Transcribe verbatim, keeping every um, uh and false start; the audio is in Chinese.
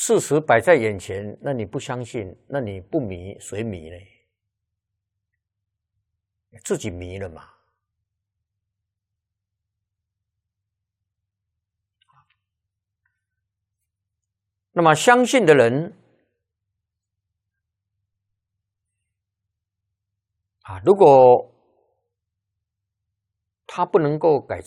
事实摆在眼前，那你不相信，那你不迷，谁迷呢？自己迷了嘛。那么相信的人啊，如果他不能够改